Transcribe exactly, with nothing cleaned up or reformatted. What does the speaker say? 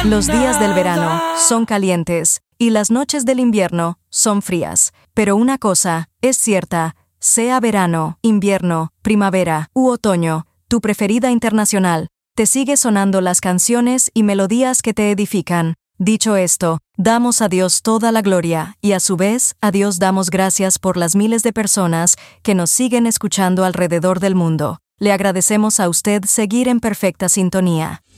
Los días del verano son calientes y las noches del invierno son frías. Pero una cosa es cierta, sea verano, invierno, primavera u otoño, tu preferida internacional, te sigue sonando las canciones y melodías que te edifican. Dicho esto, damos a Dios toda la gloria y a su vez a Dios damos gracias por las miles de personas que nos siguen escuchando alrededor del mundo. Le agradecemos a usted seguir en perfecta sintonía.